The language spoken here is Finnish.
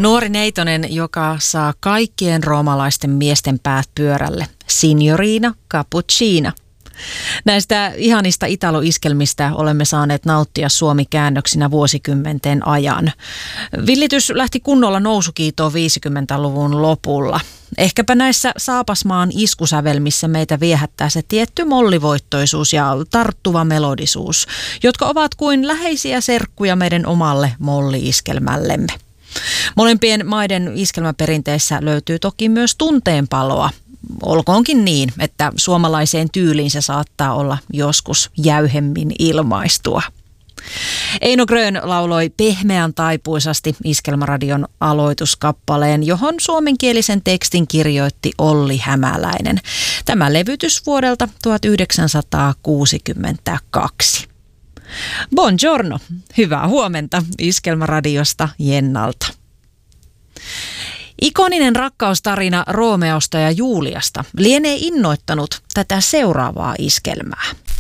Nuori neitonen, joka saa kaikkien roomalaisten miesten päät pyörälle. Signorina Cappuccina. Näistä ihanista italoiskelmistä olemme saaneet nauttia suomikäännöksinä vuosikymmenten ajan. Villitys lähti kunnolla nousukiitoon 50-luvun lopulla. Ehkäpä näissä Saapasmaan iskusävelmissä meitä viehättää se tietty mollivoittoisuus ja tarttuva melodisuus, jotka ovat kuin läheisiä serkkuja meidän omalle molli-iskelmällemme. Molempien maiden iskelmäperinteissä löytyy toki myös tunteenpaloa. Olkoonkin niin, että suomalaiseen tyyliin se saattaa olla joskus jäyhemmin ilmaistua. Eino Grön lauloi pehmeän taipuisasti Iskelmäradion aloituskappaleen, johon suomenkielisen tekstin kirjoitti Olli Hämäläinen. Tämä levytys vuodelta 1962. Buongiorno, hyvää huomenta Iskelmäradiosta Jennalta. Ikoninen rakkaustarina Roomeosta ja Juliasta lienee innoittanut tätä seuraavaa iskelmää.